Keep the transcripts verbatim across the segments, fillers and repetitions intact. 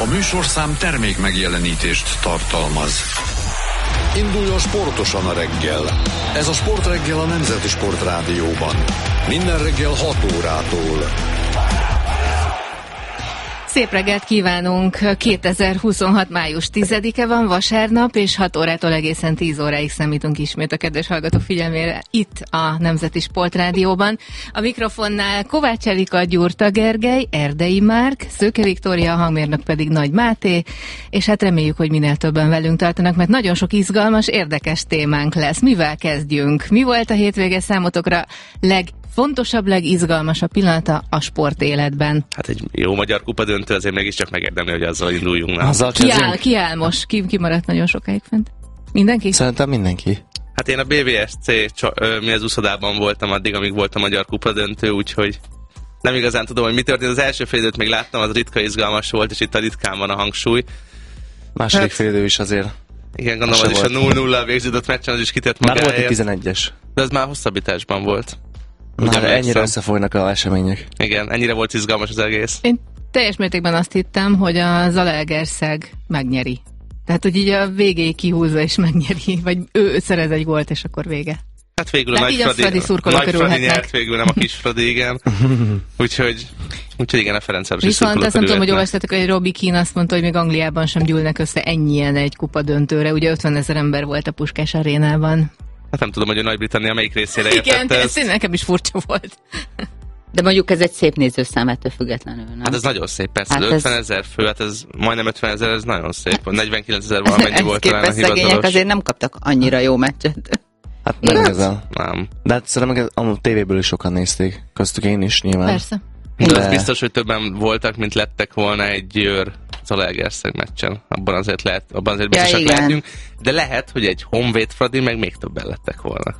A műsorszám termék megjelenítést tartalmaz. Induljon sportosan a reggel. Ez a Sportreggel a Nemzeti Sportrádióban. Minden reggel hat órától. Szép reggelt kívánunk! kétezer-huszonhat. május tizedike van, vasárnap, és hat órától egészen tíz óráig számítunk ismét a kedves hallgatók figyelmére itt a Nemzeti Sportrádióban. A mikrofonnál Kovács Erika, Gyurta Gergely, Erdei Márk, Szőke Viktória, a hangmérnök pedig Nagy Máté, és hát reméljük, hogy minél többen velünk tartanak, mert nagyon sok izgalmas, érdekes témánk lesz. Mivel kezdjünk? Mi volt a hétvége számotokra legfontosabb, legizgalmasabb pillanata a sportéletben? Hát egy jó magyar kupa döntő azért mégiscsak megérdemli, hogy azzal induljunk. Azzal ki, áll, ki áll most? Ki, ki maradt nagyon sokáig fent? Mindenki? Szerintem mindenki. Hát én a bé vé es cé mi az úszodában voltam addig, amíg volt a magyar kupa döntő, úgyhogy nem igazán tudom, hogy mi történt. Az első fél időt még láttam, az ritka izgalmas volt, és itt a ritkán van a hangsúly. Második hát, fél idő is azért. Igen, gondolom, az is a nulla nulla végződött meccsen, az is kitett magáért. Már volt egy tizenegyes. De ez már hosszabbításban volt. Már ennyire összefolynak az események. Igen, ennyire volt izgalmas az egész. Én teljes mértékben azt hittem, hogy a Zalaegerszeg megnyeri. Tehát, hogy így a végéig kihúzza és megnyeri, vagy ő szerez egy gólt, és akkor vége. Hát végül Tehát a Nagy Fradi, Fradi, Nagy Fradi nyert, végül nem a kis Fradi, igen. úgyhogy, úgyhogy igen, a Ferencvárosi szurkolók. Viszont azt nem tudom, hogy olvastatok, hogy Robbie Keane azt mondta, hogy még Angliában sem gyűlnek össze ennyien egy kupa döntőre. Ugye ötvenezer ember volt a Puskás arénában. Hát nem tudom, hogy a Nagy-Britannia melyik részére értette. Igen, ez nekem is furcsa volt. De mondjuk ez egy szép nézőszám ettől függetlenül, nem? Hát ez nagyon szép, persze. Hát ötvenezer fő, hát ez majdnem ötvenezer, ez nagyon szép. negyvenkilencezer valamennyi volt talán a hivatalos. Szegények azért nem kaptak annyira jó meccset. Hát nem igazán. Nem. De hát szerintem a tévéből is sokan nézték. Köztük én is nyilván. Persze. De, De az biztos, hogy többen voltak, mint lettek volna egy Győr Zalaegerszeg meccsen. Abban azért lehet, abban azért biztosak ja, lehetünk. De lehet, hogy egy Honvéd Fradi meg még többen lettek volna.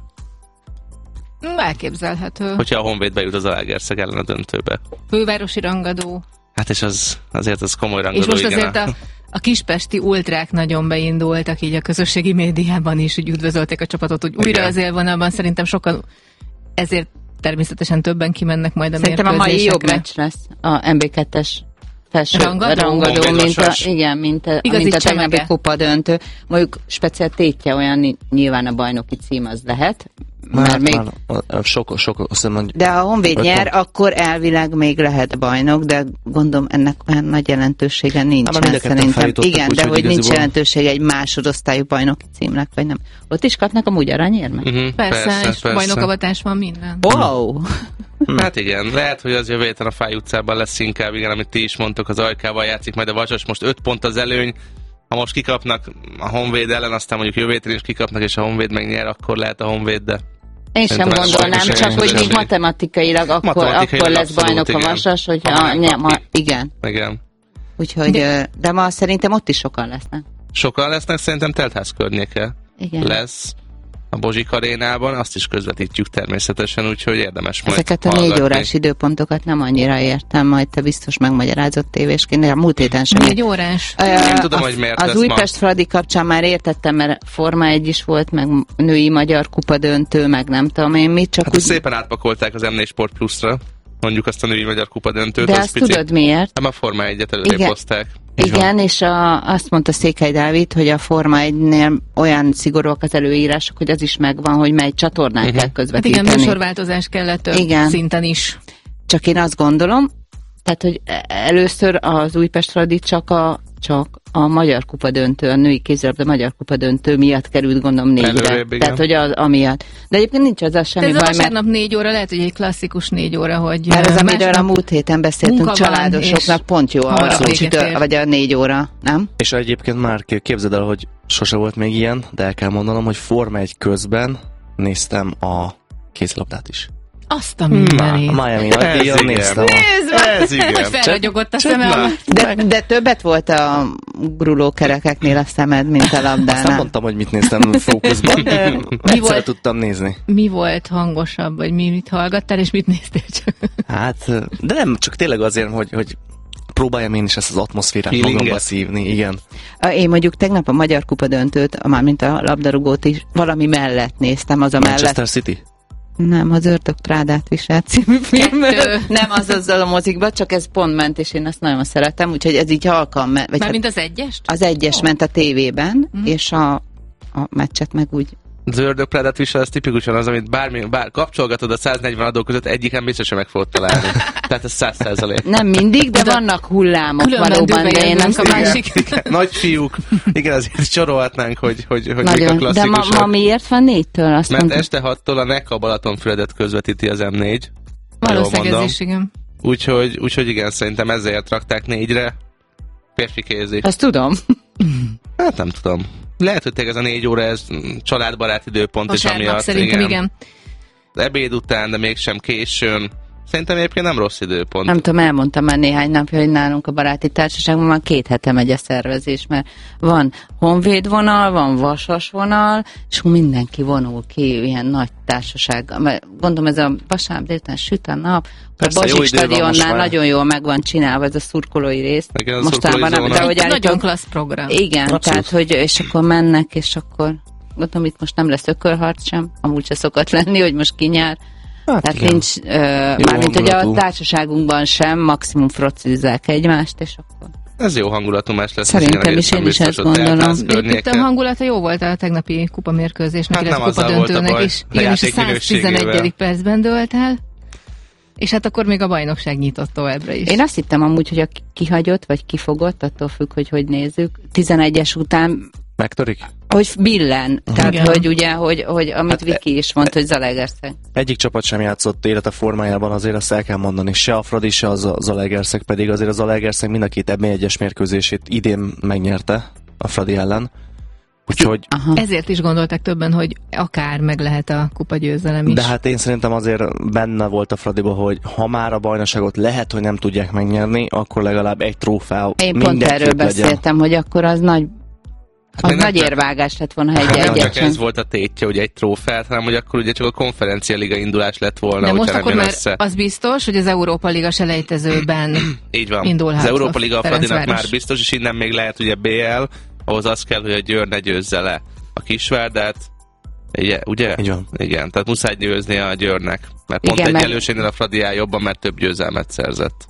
Elképzelhető. Hogyha a Honvéd bejut az Zalaegerszeg ellen a döntőbe. Fővárosi rangadó. Hát és az, azért az komoly rangadó. És most azért a, a kispesti ultrák nagyon beindultak, így a közösségi médiában is, úgy üdvözölték a csapatot, hogy újra igen. Az élvonalban szerintem sokan, ezért természetesen többen kimennek majd a szerintem mérkőzésekre. Szerintem a mai jobb meccs lesz a em bé kettes felső rangadó, rangadó mint a, igen, mint a, mint a tegnapi kupa döntő. Mondjuk speciál tétje olyan, nyilván a bajnoki cím az lehet. Már, már még... Már sok, sok, azt mondom, de ha a Honvéd nyer, van. Akkor elvileg még lehet bajnok, de gondolom ennek olyan nagy jelentősége nincsen szerintem. Igen, de hogy nincs jelentősége egy másodosztályú bajnoki címnek, vagy nem. Ott is kapnak amúgy aranyérmet? Uh-huh, persze, persze, és persze. Bajnokavatás van minden. Wow! Hát igen, lehet, hogy az jövő héten a Fáj utcában lesz inkább, igen, amit ti is mondtok, az Ajkával játszik majd a Vasas, most öt pont az előny. Ha most kikapnak a Honvéd ellen, aztán mondjuk jövő héten is kikapnak, és a Honvéd megnyer, akkor lehet a Honvéd, de... Én sem gondolnám, csak hogy még matematikailag akkor, matematikailag akkor lesz bajnok a Vasas, hogyha... Ne, ma, igen. Igen. Úgyhogy, de, de ma szerintem ott is sokan lesznek. Sokan lesznek, szerintem teltház környéke igen. lesz a Bozsik arénában, azt is közvetítjük természetesen, úgyhogy érdemes majd ezeket a hallgatni. négy órás időpontokat nem annyira értem, majd te biztos megmagyarázott tévésként, de a múlt héten sem. Négy órás? Uh, nem tudom, az, hogy miért az Újpest Fradi kapcsán már értettem, mert Forma egy is volt, meg női magyar kupa döntő, meg nem tudom én mit, csak hát úgy... szépen átpakolták az em négy Sport Plus-ra, mondjuk azt a női magyar kupa döntőt. De azt tudod miért? Nem a Forma egyet előrébb hozták. Igen, és a, azt mondta Székely Dávid, hogy a Forma egynél olyan szigorúak az előírások, hogy az is megvan, hogy mely csatornán uh-huh. kell közvetíteni. Hát igen, műsorváltozás kellett több igen. szinten is. Csak én azt gondolom, tehát, hogy először az Újpest Fradi csak a, csak a Magyar Kupa döntő, a női kézilabda Magyar Kupa döntő miatt került, gondolom, négyre. Tehát, hogy az, amiatt. De egyébként nincs az semmi baj, mert... Ez a vasárnap négy óra, lehet, hogy egy klasszikus négy óra, hogy... Mert ez, amiről a múlt héten beszéltünk, családosoknak pont jó a, csütör, vagy a négy óra, nem? És egyébként már képzeld el, hogy sose volt még ilyen, de el kell mondanom, hogy Forma egy közben néztem a kézilabdát is. Azt a mindenit. Ma, Miami nagydíjon néztem. Nézd meg, hogy felragyogott a szemem. De, de többet volt a grulókerekeknél a szemed, mint a labdánál. Azt nem mondtam, hogy mit néztem fókuszban, de mi volt, tudtam nézni. Mi volt hangosabb, vagy mi mit hallgattál, és mit néztél csak? Hát, de nem, csak tényleg azért, hogy, hogy próbáljam én is ezt az atmoszférát magamba szívni, igen. Én mondjuk tegnap a Magyar Kupa döntőt, mármint a labdarúgót is valami mellett néztem, az a Manchester mellett. City? Nem, az Ördög Prádát viselt című film. Nem, az azzal a mozikba, csak ez pont ment, és én azt nagyon szeretem, úgyhogy ez így halkan ment. Mármint hát az egyest? Az egyes oh. ment a tévében, mm. és a, a meccset meg úgy. Az Ördög Prádát visel, ez tipikusan az, amit bármi, bár kapcsolgatod a száznnegyven adó között, egyiken biztos, hogy meg fogod találni. Tehát ez száz százalék. Nem mindig, de, de vannak hullámok valóban, de én nem a másik. Igen, nagy fiúk. Igen, azért sorolhatnánk, hogy, hogy, hogy mik a klasszikusok. De ma, ma miért van négytől? Azt Mert mondta. este hattól a Neka Balatonfüredet közvetíti az em négy. Valószínűleg ez is, igen. Úgyhogy, úgyhogy igen, szerintem ezért rakták négyre. Férfi kézi. Azt tudom. Hát nem tudom. Lehet, hogy tényleg ez a négy óra, ez családbarát időpont, és amiatt, szerintem igen. igen. Ebéd után, de mégsem későn. Szerintem egyébként nem rossz időpont. Nem tudom, elmondtam már néhány napja, hogy nálunk a baráti társaságban már két hete megy a szervezés, mert van honvéd vonal, van vasas vonal, és mindenki vonul ki ilyen nagy társasággal. Mert gondolom, ez a vasárnap délután süt a nap, persze, a Bazsik stadionnál nagyon jól meg van csinálva ez a szurkolói rész. Igen, mostában nem, de hogy állítom, nagyon klassz program. Igen, abszolút. Tehát, hogy és akkor mennek, és akkor gondolom, itt most nem lesz ökölharc sem, amúgy se szokott lenni, hogy most kinyár. Hát tehát igen. Nincs, uh, mármint hogy a társaságunkban sem, maximum frocizák egymást, és akkor... Ez jó hangulatú más lesz. Szerintem is én is ezt gondolom. Itt a hangulata jó volt a tegnapi kupamérkőzésnek, hát illetve kupadöntőnek is. Igen, és a száz tizenegyedik percben dőlt el. És hát akkor még a bajnokság nyitott továbbra is. Én azt hittem amúgy, hogy a kihagyott, vagy kifogott, attól függ, hogy hogy nézzük. tizenegyes után... Megtörik? Hogy billen. Tehát, igen. hogy ugye, hogy, hogy amit hát Viki is mondta, hogy Zalaegerszeg. Egyik csapat sem játszott élete formájában, azért azt el kell mondani. Se a Fradi, se a Zalaegerszeg, pedig azért a Zalaegerszeg mind a két eb egyes mérkőzését idén megnyerte a Fradi ellen. Úgyhogy... Aha. Ezért is gondoltak többen, hogy akár meg lehet a kupagyőzelem is. De hát én szerintem azért benne volt a Fradiba, hogy ha már a bajnokságot lehet, hogy nem tudják megnyerni, akkor legalább egy trófea. Én pont erről beszéltem, hogy akkor az nagy Hát az nagy érvágás lett volna, ha egy egyet. Nem csak ez volt a tétje, hogy egy trófeát, hanem hogy akkor ugye csak a konferencia liga indulás lett volna. De most akkor már össze. Az biztos, hogy az Európa Liga selejtezőben így van. indulhat. Az Európa Liga a Fradinak már biztos, és innen még lehet ugye bé el, ahhoz az kell, hogy a Győr ne győzze le a Kisvárdát. Ugye? ugye? Igen. Igen, tehát muszáj győzni a Győrnek. Mert pont igen, egy mert... elősénél a Fradi áll jobban, mert több győzelmet szerzett.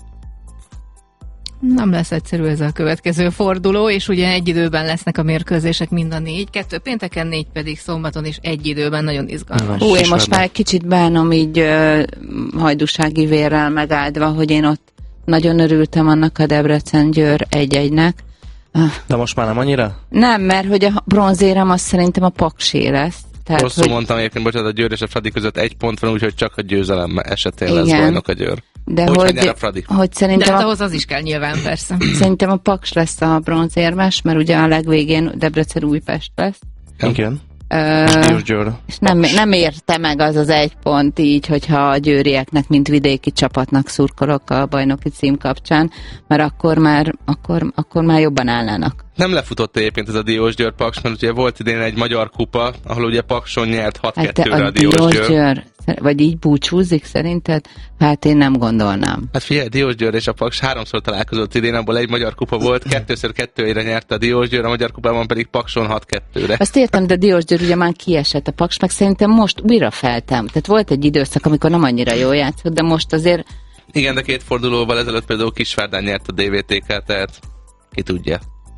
Nem lesz egyszerű ez a következő forduló, és ugye egy időben lesznek a mérkőzések mind a négy, kettő pénteken, négy pedig szombaton, és egy időben nagyon izgalmas. Ó, én most már egy kicsit bánom így uh, hajdúsági vérrel megáldva, hogy én ott nagyon örültem annak a Debrecen-Győr egy-egynek. Uh. De most már nem annyira? Nem, mert hogy a bronzérem az szerintem a Paksé lesz. Tehát, rosszul hogy... mondtam egyébként, bocsánat, a Győr és a Fradi között egy pont van, úgyhogy csak a győzelem esetén igen. lesz bajnok a Győr. De úgy, hogy, a Fradi. Hogy szerintem de hát ahhoz az is kell nyilván, persze. Szerintem a Paks lesz a bronzérmes, mert ugye a legvégén Debrecen Újpest lesz. Igen. Uh, és nem, nem érte meg az az egy pont így, hogyha a győrieknek, mint vidéki csapatnak szurkolok a bajnoki cím kapcsán, mert akkor már, akkor, akkor már jobban állnának. Nem lefutott egyébként ez a Diós Győr Paks, mert ugye volt idén egy magyar kupa, ahol ugye Pakson nyert hat kettőre hát a Diós Győr. Győr. Vagy így búcsúzik szerinted? Hát én nem gondolnám. Hát figyelj, Diós Győr és a Paks háromszor találkozott idén, abból egy magyar kupa volt, kettőször kettőre nyerte a Diós Győr, a magyar kupában pedig Pakson hat kettőre. Azt értem, de Diós Győr ugye már kiesett, a Paks meg szerintem most újra feltem. Tehát volt egy időszak, amikor nem annyira jól játszott, de most azért... Igen, de két fordulóval ezelőtt például Kisvárdán nyert a dé vé té ká, tehát ki tudja.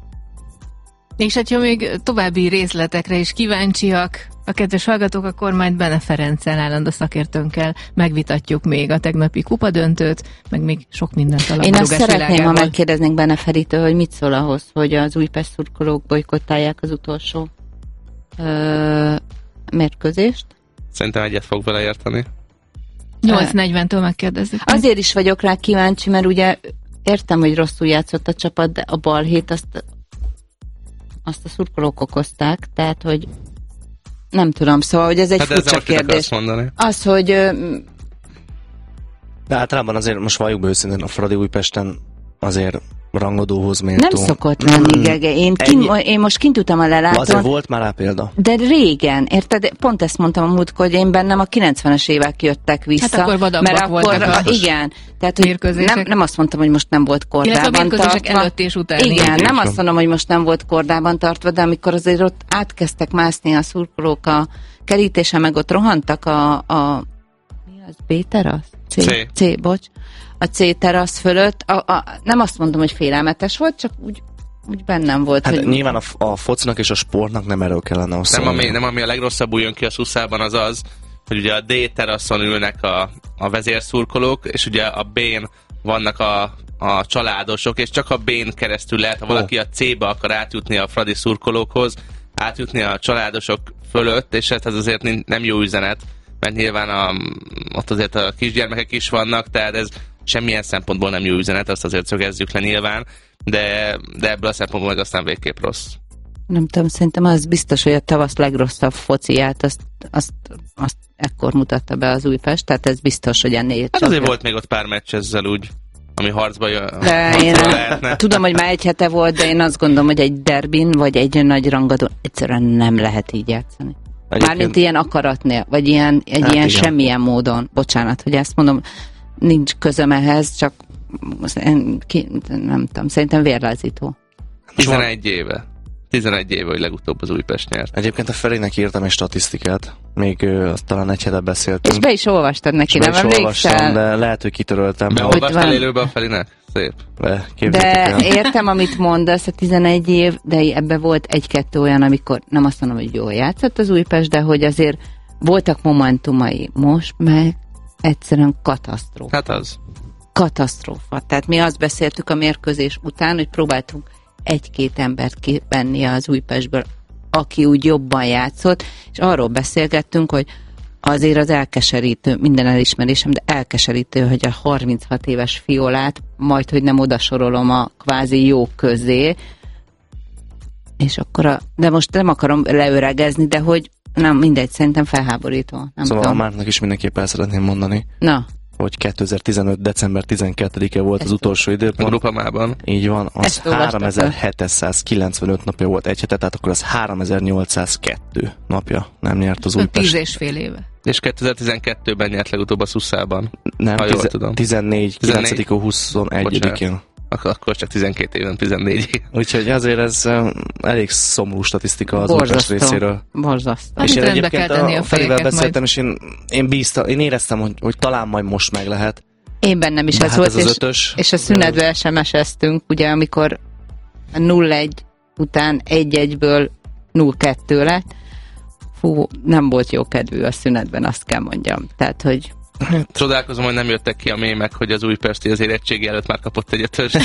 És ha még további részletekre is kíváncsiak a kedves hallgatók, akkor majd Bene Ferenccel, állandó szakértőnkkel megvitatjuk még a tegnapi kupadöntőt, meg még sok mindent a labdarúgás világában. Én azt szeretném, világában. ha megkérdeznénk Bene Feritől, hogy mit szól ahhoz, hogy az Újpest szurkolók bolykottálják az utolsó ö, mérkőzést. Szerintem egyet fog vele érteni. nyolc negyventől megkérdezzük. Azért is vagyok rá kíváncsi, mert ugye értem, hogy rosszul játszott a csapat, de a balhét azt azt a szurkolók okozták, tehát, hogy nem tudom, szóval, hogy ez egy hát furcsa kérdés. Az, hogy... De általában azért most valljuk be őszintén, a Fradi Újpesten azért rangodóhoz méltó. Nem szokott lenni, Gege. Én, kin, én most kint tudtam a lelátón. Azért volt már rá példa. De régen, érted? Pont ezt mondtam a múltkor, hogy én bennem a kilencvenes évek jöttek vissza. Hát akkor mert akkor, a, igen. Tehát, hogy nem, nem azt mondtam, hogy most nem volt kordában tartva. Előtt és után. Igen, nem azt mondom, hogy most nem volt kordában tartva, de amikor azért ott átkezdtek mászni a szurkolók a kerítésen, meg ott rohantak a, a az B-terasz? C. C. C, bocs. A C-terasz fölött, a, a, nem azt mondom, hogy félelmetes volt, csak úgy, úgy bennem volt. Hát hogy... nyilván a, a focinak és a sportnak nem erről kellene nem ami, nem ami a legrosszabbul jön ki a szuszában az az, hogy ugye a D-teraszon ülnek a, a vezérszurkolók, és ugye a B-n vannak a, a családosok, és csak a B-n keresztül lehet, ha valaki a C-be akar átjutni a fradi szurkolókhoz, átjutni a családosok fölött, és ez azért nem jó üzenet, mert nyilván a, ott azért a kisgyermekek is vannak, tehát ez semmilyen szempontból nem jó üzenet, azt azért szögezzük le nyilván, de, de ebből a szempontból meg aztán végképp rossz. Nem tudom, szerintem az biztos, hogy a tavasz legrosszabb fociát, azt, azt, azt ekkor mutatta be az Újpest, tehát ez biztos, hogy ennél hát azért volt még ott pár meccs ezzel úgy, ami harcba jön. De én lehetne. Tudom, hogy már egy hete volt, de én azt gondolom, hogy egy derbin, vagy egy nagy rangadón egyszerűen nem lehet így játszani. Egyébként... Mármint ilyen akaratnél, vagy ilyen, egy hát ilyen igen. Semmilyen módon. Bocsánat, hogy ezt mondom, nincs közöm ehhez, csak ki, nem tudom, szerintem vérlázító. tizenegy éve. tizenegy éve, hogy legutóbb az Újpest nyert. Egyébként a Felének írtam egy statisztikát, még uh, talán egy hete beszéltünk. És be is olvastad neki, nem emlékszel? De lehet, hogy kitöröltem. Beolvastál élőbe a Felének? Szép. Be, de értem, amit mondasz, a tizenegy év, de ebbe volt egy-kettő olyan, amikor nem azt mondom, hogy jól játszott az Újpest, de hogy azért voltak momentumai. Most meg egyszerűen katasztrófa. Hát az. Katasztrófa. Tehát mi azt beszéltük a mérkőzés után, hogy próbáltunk egy-két embert kivenni az Újpestből, aki úgy jobban játszott, és arról beszélgettünk, hogy azért az elkeserítő, minden elismerésem, de elkeserítő, hogy a harminchat éves Fiolát, majd, hogy nem oda sorolom a kvázi jók közé, és akkor a, de most nem akarom leöregezni, de hogy nem, mindegy, szerintem felháborító. Nem szóval tudom. a Márknak is mindenképp el szeretném mondani. Na. Hogy kétezer-tizenöt. december tizenkettedike volt ezt az utolsó időpont. A Grupamában. Így van, az háromezer-hétszázkilencvenöt napja volt egy hete, tehát akkor az háromezer-nyolcszázkettő napja nem nyert az Újpest. Tíz és fél éve. És kétezer-tizenkettőben nyert legutóbb a szuszában. Nem, tizennégy, kilencedik huszonegyedikén. Akkor csak tizenkét éven, tizennégy. Úgyhogy azért ez um, elég szomorú statisztika az Újpest részéről. Borzasztó. És én egyébként a, a Ferivel beszéltem, és én, én bíztam, én éreztem, hogy, hogy talán majd most meg lehet. Én bennem is de ez hát volt, ez az és, ötös, és a szünetbe es em es-eztünk, ugye, amikor nulla egy után egy egyből nulla kettő lett. Fú, nem volt jó kedvű a szünetben, azt kell mondjam. Tehát, hogy csodálkozom, hogy nem jöttek ki a mémek, hogy az Újpesti az érettségi előtt már kapott egy ötöst.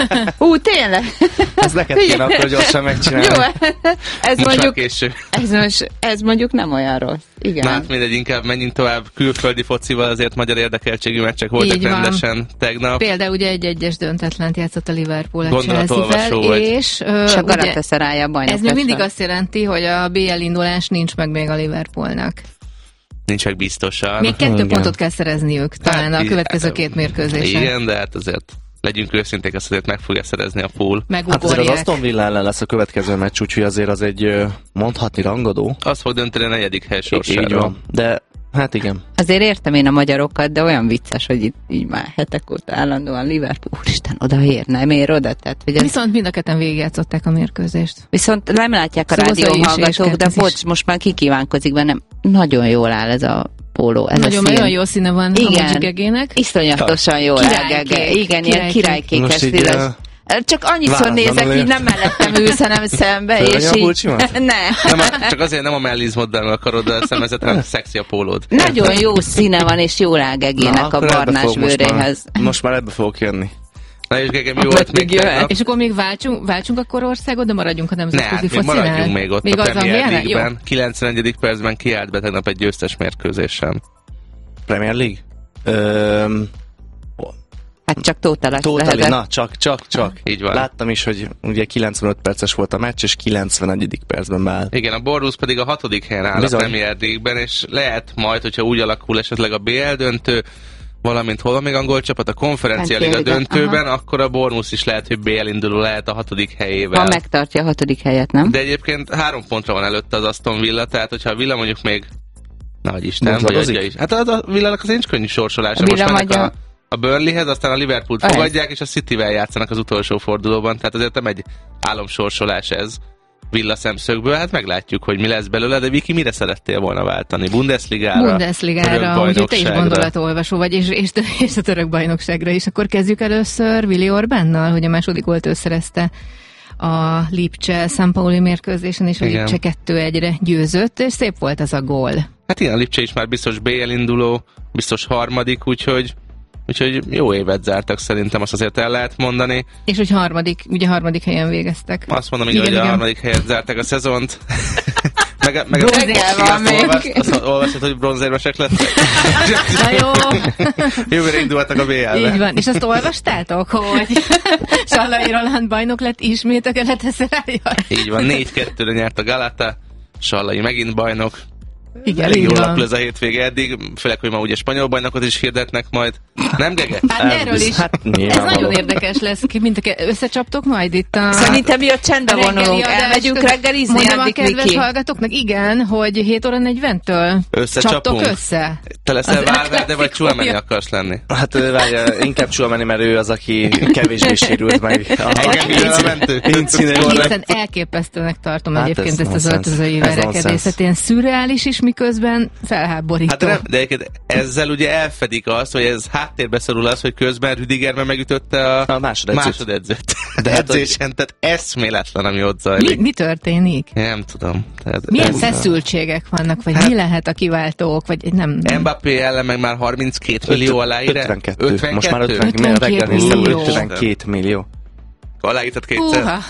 Ú, tényleg? Ez neked kéne akkor gyorsan megcsinálni. Jó, ez most mondjuk, késő. Ez, most, ez mondjuk nem olyan rossz. Igen. Na hát mindegy, inkább menjünk tovább külföldi focival, azért magyar érdekeltségű meccsek voltak így rendesen van. Tegnap. Például ugye egy-egyes döntetlent játszott a Liverpool a Chelsea-vel, és, uh, és a Galatasaray a bajnok. Ez még mindig azt jelenti, hogy a bé el indulás nincs meg még a Liverpoolnak. Nincs meg biztosan. Még kettő igen. pontot kell szerezniük talán hát, a következő hát, két mérkőzésen. Igen, de hát azért legyünk őszinték, azt azért meg fogja szerezni a pool. Hát azért az Aston Villa ellen lesz a következő meccs, úgyhogy azért az egy mondhatni rangadó. Az fog dönteni a negyedik hely sorsára. Így van, de hát igen. Azért értem én a magyarokat, de olyan vicces, hogy itt így már hetek óta állandóan Liverpool, úristen, odaér, nem ér oda. Tehát, hogy ez... Viszont mind a ketten végigjátszották a mérkőzést. Viszont nem látják a rádióhallgatók, de bocs, most már kikívánkozik bennem. Nagyon jól áll ez a póló. Ez nagyon, a nagyon jó színe van igen. A Gegének. Iszonyatosan jól áll Gege. Igen, ilyen királykékes színes. Csak annyiszor nézek, így nem mellettem ülsz, hanem szembe, és így... Ne. Nem, csak azért nem a mellizmoddal akarod a szemezet, hanem szexi a pólód. Nagyon jó színe van, és jól áll Gegének a barnás bőréhez. Most, most már ebbe fogok jönni. Na és Gegem, jó volt még tegnap. És akkor még váltsunk, váltsunk akkor országot, de maradjunk a nemzetközi focinál? Ne, maradjunk még ott még a Premier League-ben. kilencvenegyedik percben kiállt be tegnap egy győztes mérkőzésen. Premier League? Öm... Hát csak Tóta Tótali, na, csak, csak, csak. Így van. Láttam is, hogy ugye kilencvenöt perces volt a meccs, és kilencvenegyedik percben már. Igen, a Borussia pedig a hatodik helyen áll bizony. A Premier League-ben, és lehet majd, hogyha úgy alakul esetleg a bé el döntő, valamint hol van még angol csapat a Konferencia Liga döntőben, aha. Akkor a Bournemouth is lehet, hogy bé el induló lehet a hatodik helyével. Ha megtartja a hatodik helyet, nem? De egyébként három pontra van előtte az Aston Villa, tehát hogyha a Villa mondjuk még nagy Isten, vagy adja is. Hát a Villának az nincs könnyű sorsolása. Most mennek a, a Burnleyhez, aztán a Liverpoolt fogadják, és a Cityvel játszanak az utolsó fordulóban, tehát azért nem egy álomsorsolás ez. villa szemszögből, hát meglátjuk, hogy mi lesz belőle, de Viki, mire szerettél volna váltani? Bundesligára? Bundesligára, úgyhogy te is gondolatolvasó vagy, és, és, és a török bajnokságra is. Akkor kezdjük először Willi Orbánnal, hogy a második gólt ő szerezte a Lipcse San Pauli mérkőzésen, és a igen. Lipcse kettő egyre győzött, és szép volt az a gól. Hát igen, a Lipcse is már biztos bé el induló, biztos harmadik, úgyhogy Úgyhogy jó évet zártak, szerintem azt azért el lehet mondani. És hogy harmadik, ugye harmadik helyen végeztek. Azt mondom, igen, hogy igen. A harmadik helyet zárták a szezont. meg, meg Bronzér van még. Azt olvasod, hogy bronzérmesek lettek. Na jó. Jövőre indultak a bé el-be. Így van. És azt olvastátok, hogy Sallai Roland bajnok lett ismét a Galatasaray-jal? Így van, négy kettőre nyert a Galata, Sallai megint bajnok. Igen, elég jól alakul ez a hétvége eddig, főleg, hogy ma ugye spanyol bajnokot is hirdetnek majd. Nem, Gege? Hát erről is. Hát, ez nagyon érdekes lesz. Mint a összecsaptok majd itt a... Szerintem mi a csendbe vonulunk. Elmegyünk reggelizni. Mondom a kedves hallgatóknak, igen, hogy hét óra negyventől csaptok össze. Te leszel Valverde, vagy Tchouaméni akarsz lenni? Hát várja, inkább Tchouaméni, mert ő az, aki kevésbé sérült meg. Hiszen elképesztőnek tartom egyébként ezt az öltözői verekedészet. Ilyen szürreális is, miközben felháborító. Hát de, de egyébként ezzel ugye elfedik azt, hogy ez háttérbe szorul az, hogy közben Rüdiger megütötte a, a másodedzőt. másodedzőt. De hát edzésen, tehát eszméletlen, ami ott zajlik. Mi, mi történik? Nem tudom. Tehát milyen feszültségek vannak, vagy hát, mi lehet a kiváltók, vagy nem... Mbappé ellen meg már harminckét millió aláírás. ötvenkettő. ötvenkettő. Most már ötvenkettő millió. ötvenkét millió. Aláírtad kétszer? Uha.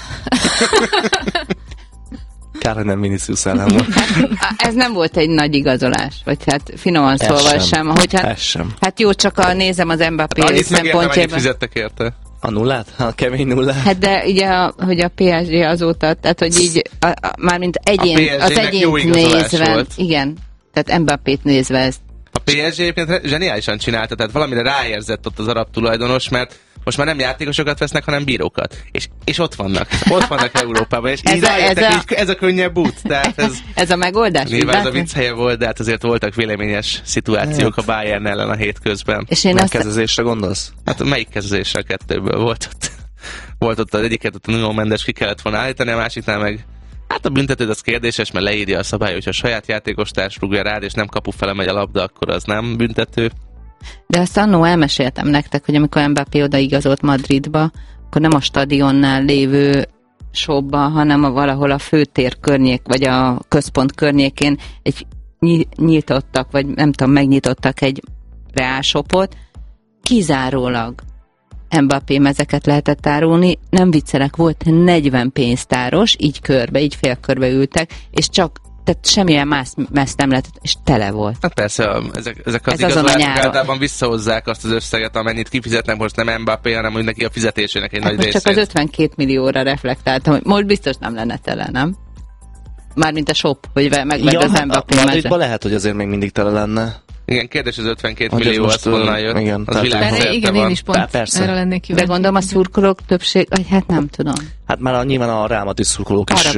Kár, hogy nem Vinicius ellen volt. Ez nem volt egy nagy igazolás, vagy hát finoman ez szólva sem. sem. Hogy hát, ez sem. Hát jó, csak a nézem az Mbappé hát szempontjában. Annyit fizettek érte. A nullát? A kemény nullát? Hát de ugye, a, hogy a pé es gé azóta, tehát hogy így, a, a, mármint egyén, az egyént nézve, volt. Igen, tehát Mbappét nézve ezt. A pé es gé egyébként zseniálisan csinálta, tehát valamire ráérzett ott az arab tulajdonos, mert most már nem játékosokat vesznek, hanem bírókat. És, és ott vannak. Ott vannak Európában. És ez, a, ez, a, így, ez a könnyebb út. Tehát ez, ez a megoldás? Nyilván ez a vicc helye volt, de hát azért voltak véleményes szituációk a Bayern ellen a hétközben. És én azt... kezezésre gondolsz? Hát melyik kezezésre? Kettőből volt ott. Volt ott az egyiket, ott a Nuno Mendes ki kellett volna állítani, a másiknál meg hát a büntetőd az kérdéses, mert leírja a szabály, hogyha a saját játékostárs rúgja rád, és nem kapu fele megy a labda, akkor az nem büntető. De azt annó elmeséltem nektek, hogy amikor Mbappé odaigazolt Madridba, akkor nem a stadionnál lévő shopba, hanem a valahol a főtér környék, vagy a központ környékén egy nyitottak, vagy nem tudom, megnyitottak egy Real shopot, kizárólag Mbappé mezeket lehetett árulni, nem viccelek, volt negyven pénztáros, így körbe, így félkörbe ültek, és csak tehát semmilyen más meszt nem lehetett, és tele volt. Hát persze, ezek, ezek az Ez igazolások általában visszahozzák azt az összeget, amennyit kifizetnek, most nem Mbappé, hanem hogy neki a fizetésének egy hát nagy részét. Csak az ötvenkét millióra reflektáltam, hogy most biztos nem lenne tele, nem? Mármint a shop, hogy megvedd ja, az Mbappé mezet. Madridban lehet, hogy azért még mindig tele lenne. Igen, kérdés az ötvenkét hogy millió, az honnan jött. Igen, az világ igen, én is pont persze. Erre lennék jó. De gondolom a szurkolók többség, vagy hát nem tudom. Hát már nyilván a Real Madrid szurkolók is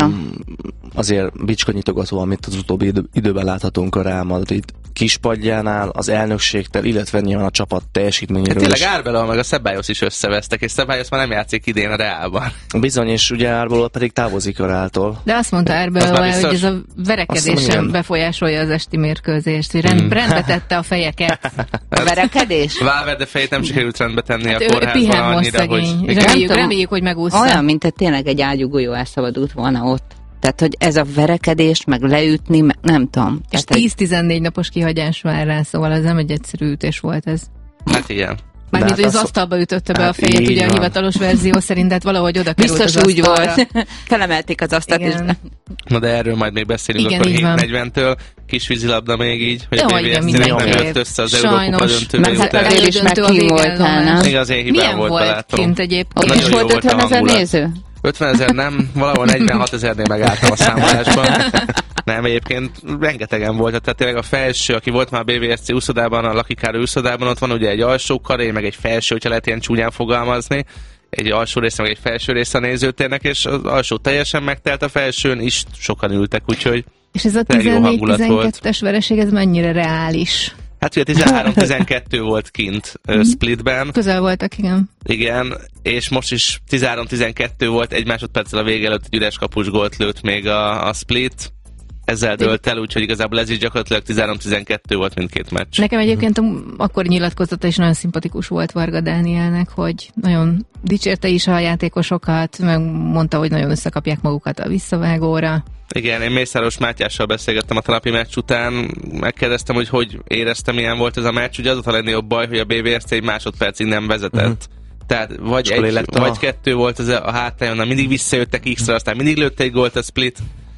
azért bicskanyitogató, amit az utóbbi idő, időben láthatunk a Real Madrid kispadjánál, az elnökségtel, illetve nyilván a csapat teljesítményéről. Hát tényleg Arbeloa meg a Ceballos is összevesztek, és Ceballos már nem játszik idén a Reálban. Bizony, és ugye Arbeloa pedig távozik a Reáltól. De azt mondta Arbeloa, hogy ez a verekedés sem befolyásolja az esti mérkőzést, hogy rend, rendbe tette a fejeket. A verekedés? Valverde fejét nem sikerült rendbe tenni hát a kórházban annyira, hogy... Reméljük, reméljük, hogy megúszta. Olyan, mint hogy tényleg egy ágyúgolyó elszabadult volna ott. Tehát, hogy ez a verekedés, meg leütni, meg nem tudom. És tíz-tizennégy napos kihagyás már rá, szóval ez nem egy egyszerű ütés volt ez. Hát igen. Mármint, hogy az asztalba ütötte be hát a fejét, ugye van. A hivatalos verzió szerint, tehát valahogy oda került biztos az úgy volt. Felemelték az asztalt is. Na de erről majd még beszélünk, igen, akkor hét negyventől. Kis vízilabda még így, hogy de a bé vé es nem jött össze az Európa döntőbe után. Elődöntő meg kim voltál, nem? Még az én hibám volt, belátom. Kint egyébként? Ott is volt ötvenezer néző? ötvenezer nem, valahol negyvenhat ezernél megálltam a számolásban. Nem, egyébként rengetegen volt, tehát tényleg a felső, aki volt már a bé vé es cé úszodában, a Lucky Károly úszodában, ott van ugye egy alsó karé, meg egy felső, hogyha lehet ilyen csúnyán fogalmazni, egy alsó része, meg egy felső része a nézőtérnek, és az alsó teljesen megtelt, a felsőn is sokan ültek, úgyhogy és ez a tizennégy tizenkettes vereség, ez mennyire reális? Hát ugye tizenhárom tizenkettő volt kint uh, Splitben. Közel voltak, igen. Igen, és most is tizenhárom tizenkettő volt, egy másodperccel a vége előtt egy üres kapus gólt lőtt még a, a Split. Ezzel dölt el, úgyhogy igazából ez is gyakorlatilag tizenhárom tizenkettő volt mindkét meccs. Nekem egyébként uh-huh. akkor nyilatkozata is nagyon szimpatikus volt Varga Dánielnek, hogy nagyon dicsérte is a játékosokat, meg mondta, hogy nagyon összekapják magukat a visszavágóra. Igen, én Mészáros Mátyással beszélgettem a tanapi meccs után, megkérdeztem, hogy hogy éreztem, milyen volt ez a meccs, ugye az volt a legnagyobb baj, hogy a bé vé es cé egy másodpercig nem vezetett. Uh-huh. Tehát vagy, egy, vagy kettő volt ez a hátrányon, mindig visszajöttek X-ra, aztán mindig lőtt egy gólt a Split.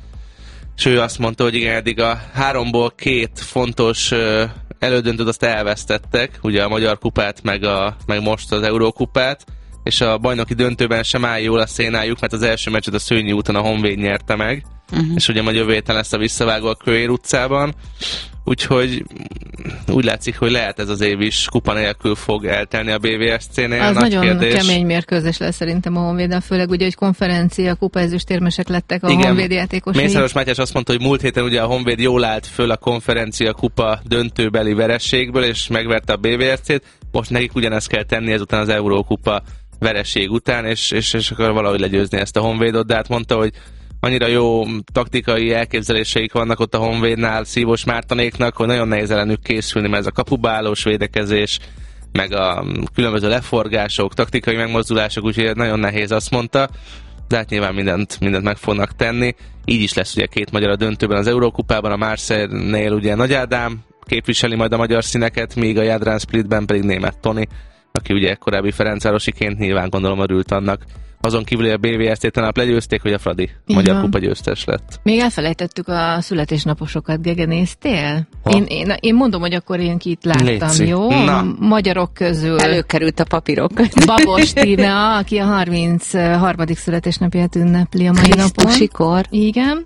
És ő azt mondta, hogy igen, eddig a háromból két fontos uh, elődöntőt azt elvesztettek, ugye a Magyar Kupát, meg, a, meg most az Eurókupát, és a bajnoki döntőben sem áll jól a szénájuk, mert az első meccset a Szőnyi úton a Honvéd nyerte meg, uh-huh. és ugye majd jövő héten lesz a visszavágó a Kőér utcában, úgyhogy úgy látszik, hogy lehet ez az év is kupa nélkül fog eltelni a bé vé es cé-nél. Az nagy nagyon kérdés. Kemény mérkőzés lesz szerintem a Honvéden, főleg ugye, hogy konferencia, kupa ezüstérmesek lettek a igen, Honvéd játékosai. Mészáros Mátyás azt mondta, hogy múlt héten ugye a Honvéd jól állt föl a konferencia kupa döntőbeli verességből, és megverte a bé vé es cét, most nekik ugyanezt kell tenni ezután az Eurókupa vereség után, és, és, és akkor valahogy legyőzni ezt a Honvédot, de hát mondta, hogy annyira jó taktikai elképzeléseik vannak ott a Honvédnál Szívós Mártonéknak, hogy nagyon nehéz ellenük készülni, mert ez a kapubálós védekezés, meg a különböző leforgások, taktikai megmozdulások, úgyhogy nagyon nehéz, azt mondta, de hát nyilván mindent, mindent meg fognak tenni. Így is lesz ugye két magyar a döntőben az Eurókupában, a Marseille-nél ugye Nagy Ádám képviseli majd a magyar színeket, míg a Jadran Splitben pedig Németh Toni, aki ugye korábbi Ferencvárosiként nyilván gondolom örült annak. Azon kívül a bé vé es cé tanap legyőzték, hogy a Fradi igen. magyar kupa győztes lett. Még elfelejtettük a születésnaposokat, Gege, néztél? Én, én, én mondom, hogy akkor én ki itt láttam, Léci. Jó? Na. Magyarok közül. Előkerült a papírok. Babos Tina, aki a harmincharmadik születésnapját ünnepli a mai napon. Sikor. Igen.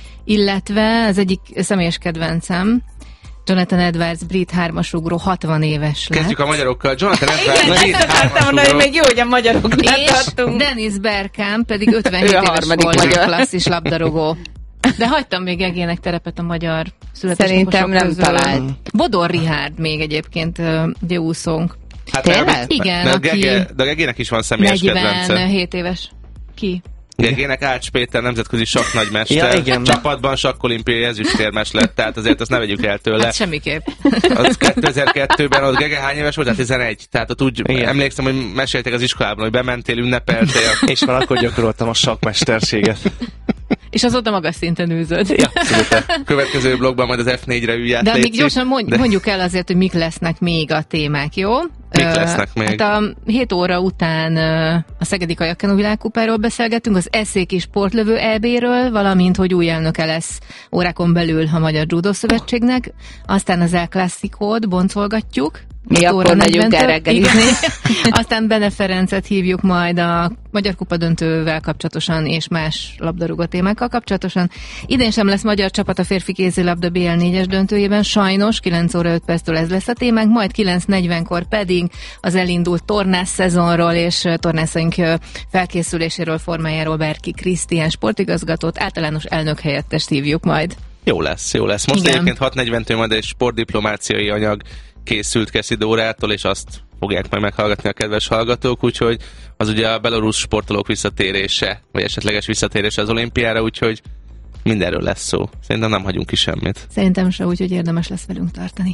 Illetve az egyik személyes kedvencem, Jonathan Edwards, brit hármasugró, hatvan éves lett. Kezdjük a magyarokkal. Jonathan Edwards, igen, brit hármasugró. Igen, még jó, hogy a magyarok láthattunk. Dennis Bergkamp pedig ötvenhét éves volt, klasszis labdarúgó. De hagytam még Egének terepet a magyar születésnaposok közül. Szerintem nem talált. Bodor Richárd még egyébként ugye úszónk. Hát nem, igen, de, aki Gege, de Gegének is van személyes kedvence. negyvenhét éves. Ki? Gegének Ács Péter nemzetközi sakknagymester, ja, igen. Csapatban sakkolimpiai ezüstérmes lett, tehát azért azt ne vegyük el tőle. Hát semmiképp. Az kétezer-kettőben ott Gege hány éves volt? Hát tizenegy. Tehát ott úgy igen. emlékszem, hogy meséltek az iskolában, hogy bementél, ünnepeltél. És már akkor gyakoroltam a sakkmesterséget. És azóta magas szinten űzöd. Ja, következő blogban majd az ef négyre ülját. De még gyorsan mondj, de... mondjuk el azért, hogy mik lesznek még a témák, jó? Mik uh, lesznek még? Hát a hét óra után uh, a Szegedi Kajakkenú világkupáról beszélgetünk, az Eszéki Sportlövő é bé-ről, valamint, hogy új elnöke lesz órákon belül a Magyar Judo Szövetségnek. Aztán az El Clasicót boncolgatjuk. Mi akkor megyünk el reggelizni. Aztán Bene Ferencet hívjuk majd a Magyar Kupa döntővel kapcsolatosan és más labdarúgó témákkal kapcsolatosan. Idén sem lesz magyar csapat a férfi kézilabda bé el négyes döntőjében, sajnos kilenc óra öt perctől ez lesz a témánk, majd kilenc negyvenkor pedig az elindult tornász szezonról és tornászaink felkészüléséről, formájáról Berki Krisztián sportigazgatót, általános elnök helyettest hívjuk majd. Jó lesz, jó lesz. Most igen. Egyébként hat negyventől majd egy sportdiplomáciai anyag készült Keszidórától, és azt fogják majd meghallgatni a kedves hallgatók, úgyhogy az ugye a belorusz sportolók visszatérése, vagy esetleges visszatérése az olimpiára, úgyhogy mindenről lesz szó. Szerintem nem hagyunk ki semmit. Szerintem se, úgyhogy érdemes lesz velünk tartani.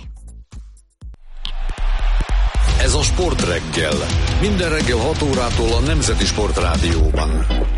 Ez a Sportreggel. Minden reggel hat órától a Nemzeti Sport Rádióban.